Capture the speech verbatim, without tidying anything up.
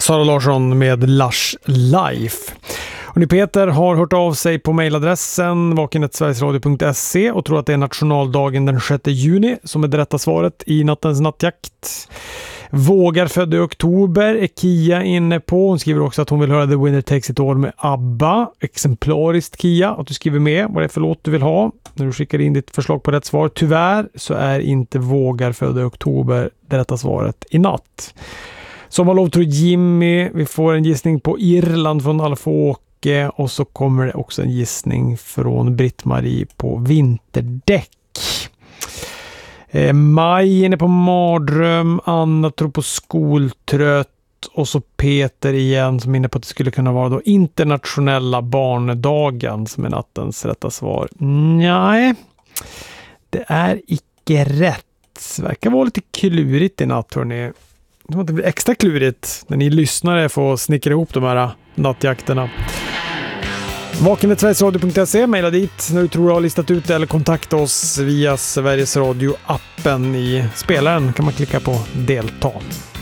Sara Larsson med Lush Life. Och ni Peter har hört av sig på mejladressen vaken at sverigesradio punkt se och tror att det är nationaldagen den sjätte juni som är det rätta svaret i nattens nattjakt. Vågar född i oktober är Kia inne på. Hon skriver också att hon vill höra The Winner Takes It All med ABBA. Exemplariskt Kia, att du skriver med vad det är för låt du vill ha när du skickar in ditt förslag på rätt svar. Tyvärr så är inte Vågar född i oktober det rätta svaret i natt. Sommarlov tror Jimmy. Vi får en gissning på Irland från Alf Åke och så kommer det också en gissning från Britt-Marie på vinterdäck. Eh, Maj inne på mardröm, Anna tror på skoltrött och så Peter igen som är inne på att det skulle kunna vara då internationella barndagen som är nattens rätta svar. Nej, det är icke rätt. Det verkar vara lite klurigt i natt, hörni. Det måste bli extra klurigt när ni lyssnare får snickra ihop de här nattjakterna. vaken at sverigesradio punkt se, mejla dit när du tror du har listat ut det eller kontakta oss via Sveriges Radio-appen i spelaren kan man klicka på delta.